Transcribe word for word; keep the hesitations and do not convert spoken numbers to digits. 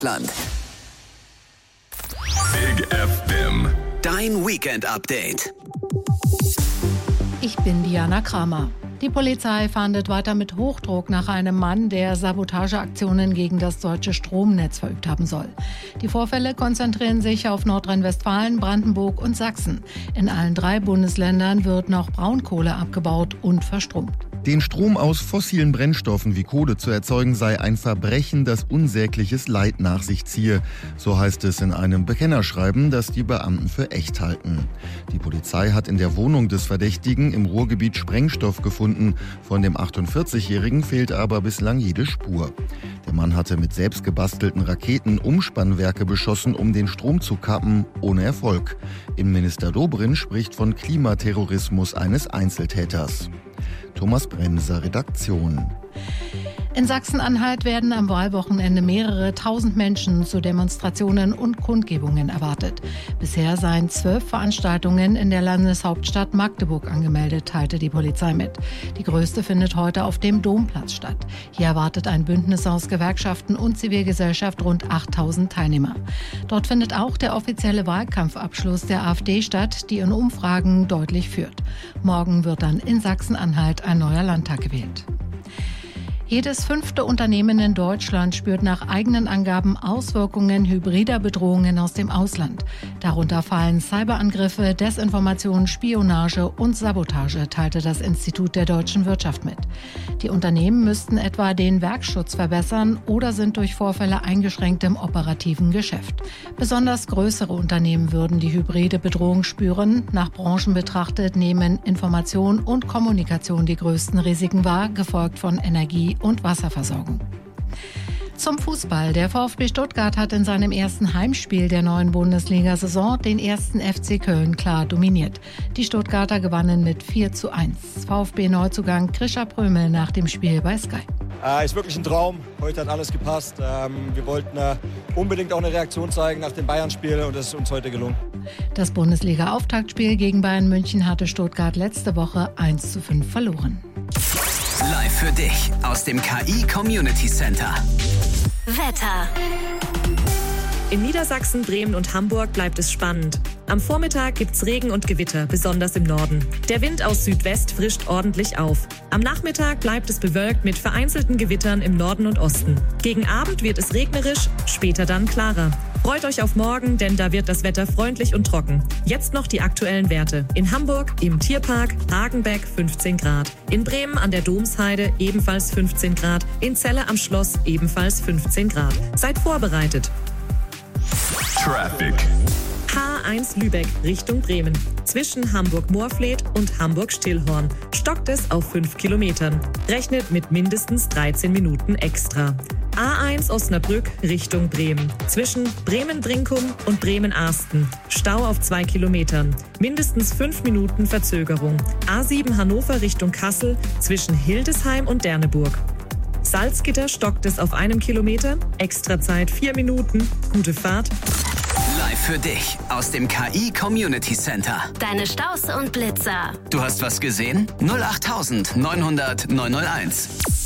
Land. Big F M. Dein Weekend-Update. Ich bin Diana Kramer. Die Polizei fahndet weiter mit Hochdruck nach einem Mann, der Sabotageaktionen gegen das deutsche Stromnetz verübt haben soll. Die Vorfälle konzentrieren sich auf Nordrhein-Westfalen, Brandenburg und Sachsen. In allen drei Bundesländern wird noch Braunkohle abgebaut und verstromt. Den Strom aus fossilen Brennstoffen wie Kohle zu erzeugen, sei ein Verbrechen, das unsägliches Leid nach sich ziehe. So heißt es in einem Bekennerschreiben, das die Beamten für echt halten. Die Polizei hat in der Wohnung des Verdächtigen im Ruhrgebiet Sprengstoff gefunden. Von dem achtundvierzigjährigen fehlt aber bislang jede Spur. Der Mann hatte mit selbst gebastelten Raketen Umspannwerke beschossen, um den Strom zu kappen, ohne Erfolg. Innenminister Dobrindt spricht von Klimaterrorismus eines Einzeltäters. Thomas Bremser, Redaktion. In Sachsen-Anhalt werden am Wahlwochenende mehrere tausend Menschen zu Demonstrationen und Kundgebungen erwartet. Bisher seien zwölf Veranstaltungen in der Landeshauptstadt Magdeburg angemeldet, teilte die Polizei mit. Die größte findet heute auf dem Domplatz statt. Hier erwartet ein Bündnis aus Gewerkschaften und Zivilgesellschaft rund achttausend Teilnehmer. Dort findet auch der offizielle Wahlkampfabschluss der AfD statt, die in Umfragen deutlich führt. Morgen wird dann in Sachsen-Anhalt ein neuer Landtag gewählt. Jedes fünfte Unternehmen in Deutschland spürt nach eigenen Angaben Auswirkungen hybrider Bedrohungen aus dem Ausland. Darunter fallen Cyberangriffe, Desinformation, Spionage und Sabotage, teilte das Institut der deutschen Wirtschaft mit. Die Unternehmen müssten etwa den Werkschutz verbessern oder sind durch Vorfälle eingeschränkt im operativen Geschäft. Besonders größere Unternehmen würden die hybride Bedrohung spüren. Nach Branchen betrachtet nehmen Information und Kommunikation die größten Risiken wahr, gefolgt von Energie und Wasserversorgung. Zum Fußball. Der VfB Stuttgart hat in seinem ersten Heimspiel der neuen Bundesliga-Saison den ersten F C Köln klar dominiert. Die Stuttgarter gewannen mit vier zu eins. VfB-Neuzugang Krischer Prömel nach dem Spiel bei Sky. Äh, ist wirklich ein Traum. Heute hat alles gepasst. Ähm, wir wollten äh, unbedingt auch eine Reaktion zeigen nach dem Bayern-Spiel und das ist uns heute gelungen. Das Bundesliga-Auftaktspiel gegen Bayern München hatte Stuttgart letzte Woche eins zu fünf verloren. Live für dich aus dem K I Community Center. Wetter. In Niedersachsen, Bremen und Hamburg bleibt es spannend. Am Vormittag gibt's Regen und Gewitter, besonders im Norden. Der Wind aus Südwest frischt ordentlich auf. Am Nachmittag bleibt es bewölkt mit vereinzelten Gewittern im Norden und Osten. Gegen Abend wird es regnerisch, später dann klarer. Freut euch auf morgen, denn da wird das Wetter freundlich und trocken. Jetzt noch die aktuellen Werte. In Hamburg im Tierpark Hagenbeck fünfzehn Grad. In Bremen an der Domsheide ebenfalls fünfzehn Grad. In Celle am Schloss ebenfalls fünfzehn Grad. Seid vorbereitet. Traffic. H eins Lübeck Richtung Bremen. Zwischen Hamburg-Moorfleet und Hamburg-Stillhorn stockt es auf fünf Kilometern. Rechnet mit mindestens dreizehn Minuten extra. A eins Osnabrück Richtung Bremen. Zwischen Bremen-Brinkum und Bremen-Arsten. Stau auf zwei Kilometern. Mindestens fünf Minuten Verzögerung. A sieben Hannover Richtung Kassel. Zwischen Hildesheim und Derneburg. Salzgitter stockt es auf einem Kilometer. Extrazeit vier Minuten. Gute Fahrt. Live für dich aus dem K I Community Center. Deine Staus und Blitzer. Du hast was gesehen? null acht neunhundert neunhunderteins.